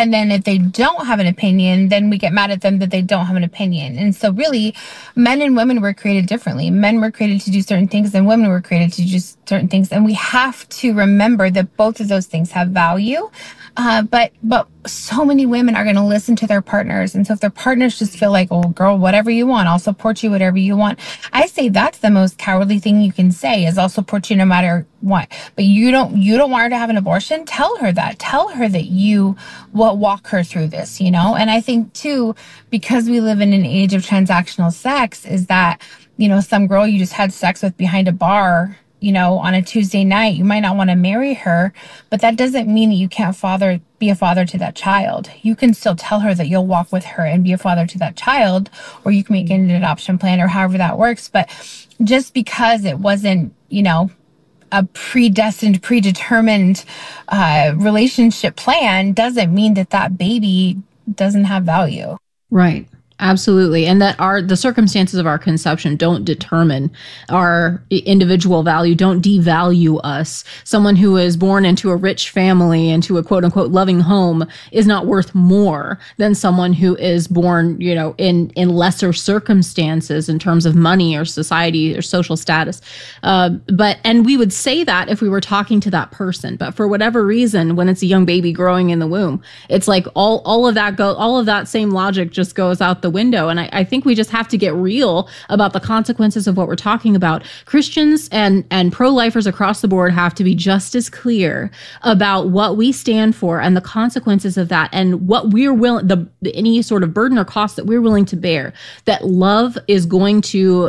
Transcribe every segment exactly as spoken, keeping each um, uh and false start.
And then if they don't have an opinion, then we get mad at them that they don't have an opinion. And so really, men and women were created differently. Men were created to do certain things and women were created to do certain things. And we have to remember that both of those things have value. Uh, but but so many women are going to listen to their partners. And so if their partners just feel like, oh, girl, whatever you want, I'll support you, whatever you want. I say that's the most cowardly thing you can say is I'll support you no matter what. But you don't you don't want her to have an abortion? Tell her that. Tell her that you will walk her through this, you know? And I think, too, because we live in an age of transactional sex, is that, you know, some girl you just had sex with behind a bar, you know, on a Tuesday night, you might not want to marry her, but that doesn't mean that you can't father, be a father to that child. You can still tell her that you'll walk with her and be a father to that child, or you can make an adoption plan or however that works. But just because it wasn't, you know, a predestined, predetermined uh, relationship plan doesn't mean that that baby doesn't have value. Right. Absolutely. And that our the circumstances of our conception don't determine our individual value, don't devalue us. Someone who is born into a rich family, into a quote unquote loving home, is not worth more than someone who is born, you know, in, in lesser circumstances in terms of money or society or social status. Uh, but and we would say that if we were talking to that person. But for whatever reason, when it's a young baby growing in the womb, it's like all, all of that go all of that same logic just goes out the window. And I, I think we just have to get real about the consequences of what we're talking about. Christians and, and pro-lifers across the board have to be just as clear about what we stand for and the consequences of that and what we're willing, the, the any sort of burden or cost that we're willing to bear. That love is going to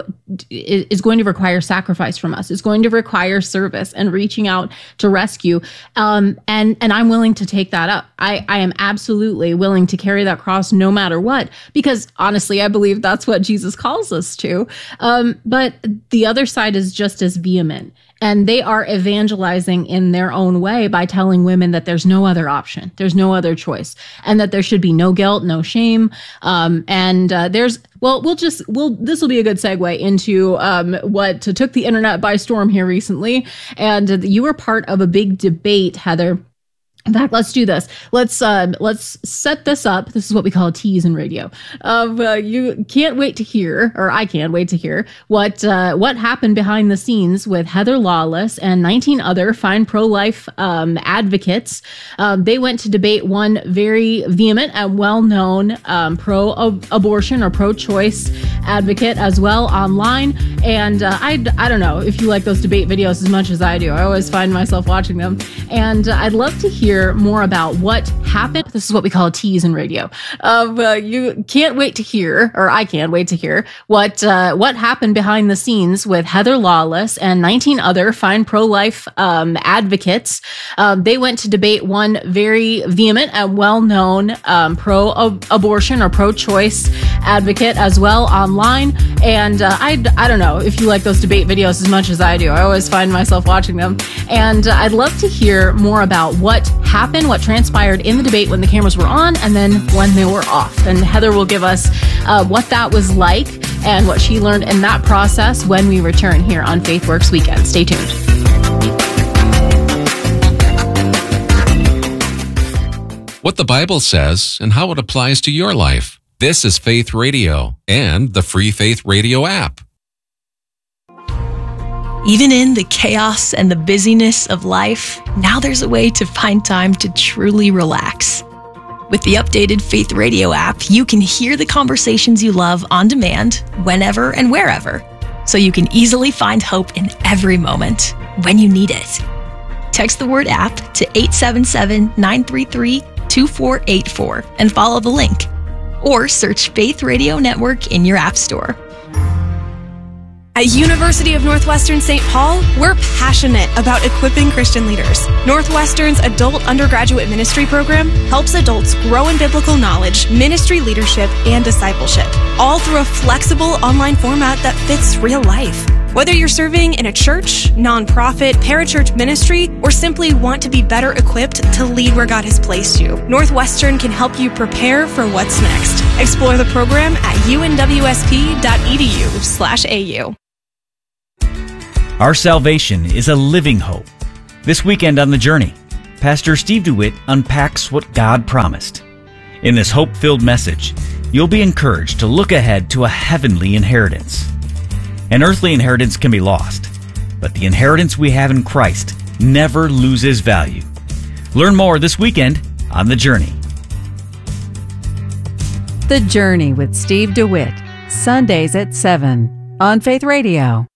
is going to require sacrifice from us. It's going to require service and reaching out to rescue. Um, and and I'm willing to take that up. I, I am absolutely willing to carry that cross no matter what, because honestly, I believe that's what Jesus calls us to. Um, but the other side is just as vehement. And they are evangelizing in their own way by telling women that there's no other option. There's no other choice. And that there should be no guilt, no shame. Um, and uh, there's, well, we'll just, we'll, this will be a good segue into um, what took the internet by storm here recently. And uh, you were part of a big debate, Heather. In fact, let's do this. Let's um, let's set this up. This is what we call a tease in radio. Of uh, you can't wait to hear, or I can't wait to hear what uh, what happened behind the scenes with Heather Lawless and nineteen other fine pro-life um, advocates. Um, they went to debate one very vehement and well-known um, pro-abortion or pro-choice advocate as well online. And uh, I I don't know if you like those debate videos as much as I do. I always find myself watching them, and uh, I'd love to hear more about what happened. This is what we call a tease in radio. Of uh, you can't wait to hear, or I can't wait to hear what uh, what happened behind the scenes with Heather Lawless and nineteen other fine pro-life um, advocates. Um, they went to debate one very vehement and well-known um, pro-abortion or pro-choice advocate as well online. And uh, I I don't know if you like those debate videos as much as I do. I always find myself watching them, and uh, I'd love to hear more about what happened, what transpired in the debate when the cameras were on and then when they were off. And Heather will give us uh, what that was like and what she learned in that process when we return here on FaithWorks Weekend. Stay tuned. What the Bible says and how it applies to your life. This is Faith Radio and the free Faith Radio app. Even in the chaos and the busyness of life, now there's a way to find time to truly relax. With the updated Faith Radio app, you can hear the conversations you love on demand, whenever and wherever, so you can easily find hope in every moment when you need it. Text the word app to eight seven seven, nine three three, two four eight four and follow the link. Or search Faith Radio Network in your app store. At University of Northwestern Saint Paul, we're passionate about equipping Christian leaders. Northwestern's adult undergraduate ministry program helps adults grow in biblical knowledge, ministry leadership, and discipleship, all through a flexible online format that fits real life. Whether you're serving in a church, nonprofit, parachurch ministry, or simply want to be better equipped to lead where God has placed you, Northwestern can help you prepare for what's next. Explore the program at unwsp.edu slash AU. Our salvation is a living hope. This weekend on The Journey, Pastor Steve DeWitt unpacks what God promised. In this hope-filled message, you'll be encouraged to look ahead to a heavenly inheritance. An earthly inheritance can be lost, but the inheritance we have in Christ never loses value. Learn more this weekend on The Journey. The Journey with Steve DeWitt, Sundays at seven on Faith Radio.